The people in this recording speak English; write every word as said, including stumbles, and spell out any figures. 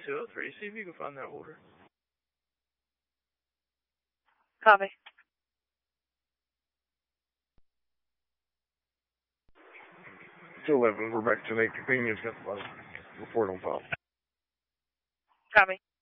two oh three. See if you can find that order. Copy. two eleven, we're back to the convenience. Got the report on file. Copy.